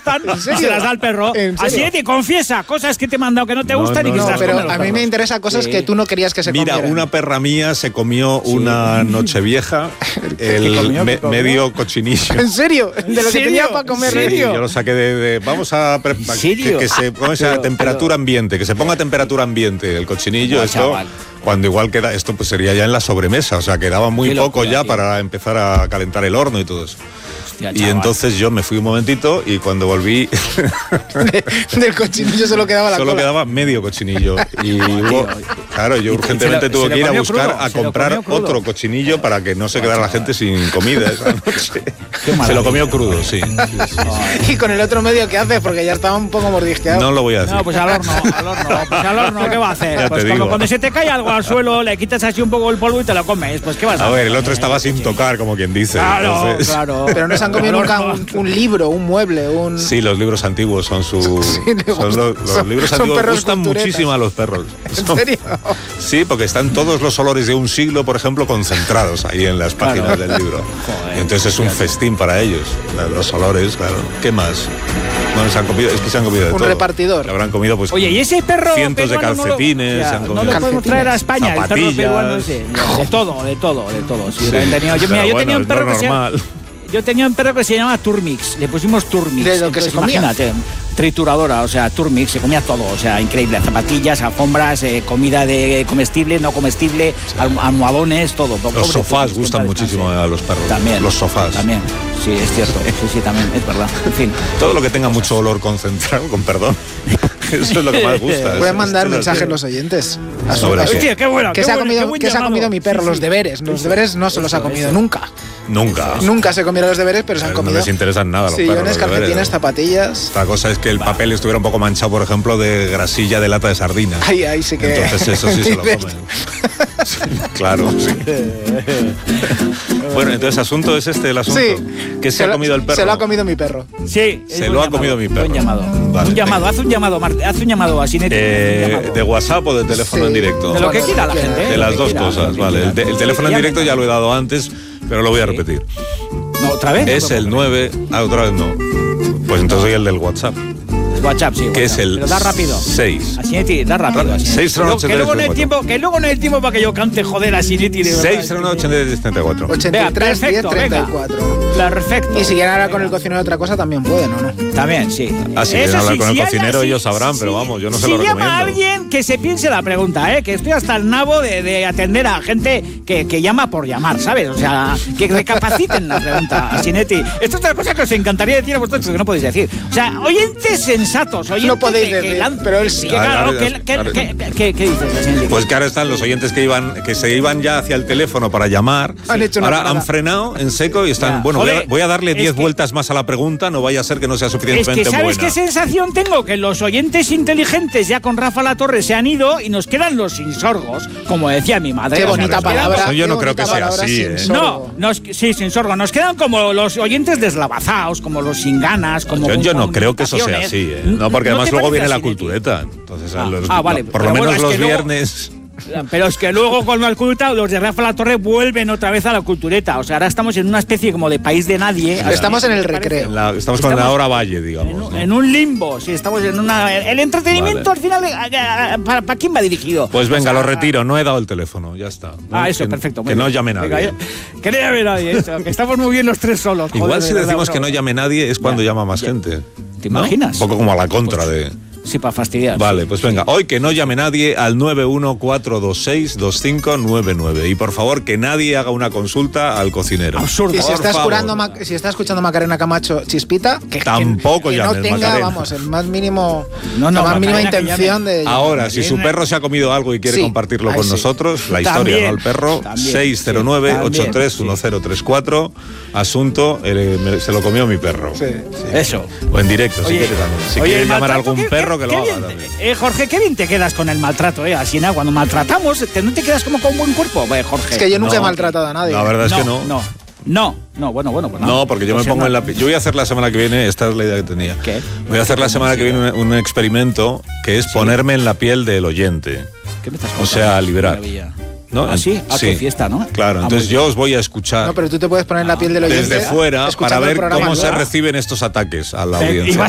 gustan, se las da al perro. Así te confiesa cosas que te he mandado que no te gustan y que se las pero comen los a mí perros. me interesa cosas que tú no querías que se comieran. Mira, una perra mía se comió una Nochevieja medio cochinillo. ¿En serio? De lo que tenía para comer. Sí, yo lo saqué de vamos a que se ponga a temperatura ambiente, que se ponga a temperatura ambiente el cochinillo, esto cuando igual queda, esto pues sería ya en la sobremesa, o sea, quedaba muy poco ya para empezar a calentar el horno y todo eso. Y entonces yo me fui un momentito y cuando volví del cochinillo solo quedaba la cola. Solo quedaba medio cochinillo y claro, yo urgentemente tuve que ir a buscar a comprar otro cochinillo para que no se quedara la gente sin comida esa noche. Se lo comió crudo, sí. ¿Y con el otro medio qué haces? Porque ya estaba un poco mordisqueado. No lo voy a decir. No, pues al horno, ¿qué va a hacer? Pues como cuando se te cae algo al suelo, le quitas así un poco el polvo y te lo comes, pues ¿qué vas a hacer? A ver, el otro estaba sin tocar, como quien dice. Claro. Pero no se han comido nunca un libro, un mueble, un... Sí, los libros antiguos son los libros antiguos gustan muchísimo a los perros. ¿En serio? Sí, porque están todos los olores de un siglo, por ejemplo, concentrados ahí en las páginas del libro. Y entonces es un festín para ellos, los olores, claro. ¿Qué más? Bueno, se han comido de todo. Un repartidor. Le habrán comido pues oye, ¿y ese perro cientos de calcetines? No lo podemos traer a España, zapatillas, el perro peruano ese. De todo. Sí, sí, yo tenía un perro que se llama... Yo tenía un perro que se llamaba Turmix, le pusimos Turmix. ¿De lo que se comía? Imagínate, trituradora, o sea, Turmix, se comía todo, o sea, increíble. Zapatillas, alfombras, comida de comestible, no comestible, almohadones, todo. Los sofás gustan muchísimo a los perros. También. Los sofás. También, sí, es cierto. Sí, también, es verdad. En fin. Todo lo que tenga mucho olor concentrado, con perdón. Eso es lo que más gusta. Pueden mandar mensajes los oyentes. Hostia, qué bueno. ¿Qué se ha comido mi perro? Los deberes. Los deberes no se los ha comido nunca. Nunca se comieron los deberes, pero se han comido. No les interesan nada los perros. Sillones, calcetines, zapatillas. Otra cosa es que el papel estuviera un poco manchado, por ejemplo, de grasilla de lata de sardinas. Ahí sí que... Entonces eso sí se lo comen. Sí, claro, sí. Bueno, entonces asunto es el asunto. Sí. ¿Qué se ha comido el perro? Se lo ha comido mi perro. Sí. Se lo ha comido mi perro. Buen llamado. Vale, un llamado, haz un llamado así. ¿De WhatsApp o de teléfono en directo? De lo que quiera la gente. De las dos cosas, vale. El teléfono en directo ya lo he dado antes, pero lo voy a repetir. No, ¿otra vez? Es el 9... otra vez no. Pues entonces soy el del WhatsApp. WhatsApp, sí. Que es el... Pero da rápido. 6. Asinetti, da rápido. 6098334. Que luego no hay tiempo para que yo cante, joder, Asinetti. 6098334. 83 10 34. Perfecto. Y si quieren hablar con el cocinero de otra cosa, también pueden, ¿o no? También, sí. Si quieren hablar con el cocinero, ellos sabrán, pero vamos, yo no se lo recomiendo. Si llama a alguien, que se piense la pregunta, que estoy hasta el nabo de atender a gente que llama por llamar, ¿sabes? O sea, que recapaciten la pregunta, Asinetti. Esto es otra cosa que os encantaría decir a vosotros, que no podéis decir. O sea, oyentes sensatos, oyentes no podéis decir, pero él sí. ¿Qué dices, Asinetti? Pues que ahora están los oyentes que se iban ya hacia el teléfono para llamar. Ahora han frenado en seco y están, bueno, voy a darle 10 vueltas más a la pregunta, no vaya a ser que no sea suficientemente buena. ¿Sabes qué sensación tengo? Que los oyentes inteligentes ya con Rafa Latorre se han ido y nos quedan los insorgos, como decía mi madre. Qué bonita palabra. Yo no creo que sea así. Sí, sin sorgo. Nos quedan como los oyentes deslavazados, como los sin ganas, como... Yo no creo que eso sea así, No, porque además luego viene la cultureta. Entonces, vale. Por lo menos los viernes... Pero es que luego con la cultureta los de Rafa Latorre vuelven otra vez a la cultureta. O sea, ahora estamos en una especie como de país de nadie. Estamos en el recreo. Estamos con la hora valle, digamos. En un limbo, sí, estamos en una... El entretenimiento al final, ¿para quién va dirigido? Pues venga, lo retiro, no he dado el teléfono, ya está. Eso, perfecto. Que no llame nadie. Venga, que no llame nadie, que estamos muy bien los tres solos. Igual si decimos que no llame nadie es cuando llama más gente. ¿Te imaginas? Un poco como a la contra de... Sí, para fastidiar. Vale, pues venga, hoy que no llame nadie al 914262599. Y por favor, que nadie haga una consulta al cocinero. Absurdo. Y si está escuchando Macarena Camacho Chispita, que tampoco llame no tenga, Macarena. Vamos, el más mínimo, la más mínima intención de... Ahora, si su perro se ha comido algo y quiere compartirlo con nosotros, la historia, ¿no? El perro, 609-831034. Asunto, se lo comió mi perro. Sí. Eso. O en directo, si quiere también. Si quiere llamar a algún perro, que lo haga también. Jorge, qué bien te quedas con el maltrato, así nada. Cuando maltratamos, ¿no te quedas como con un buen cuerpo, Jorge? Es que yo nunca he maltratado a nadie. La verdad es que no. No, bueno, pues nada. No, porque yo me pongo en la... Yo voy a hacer la semana que viene, esta es la idea que tenía. ¿Qué? Voy a hacer la semana que viene un experimento que es ponerme en la piel del oyente. ¿Qué me estás contando? O sea, liberar. ¿No? Sí. Qué fiesta, ¿no? Claro, entonces yo os voy a escuchar. No, pero tú te puedes poner en la piel del oyente desde fuera para ver cómo se recibe reciben estos ataques a la audiencia.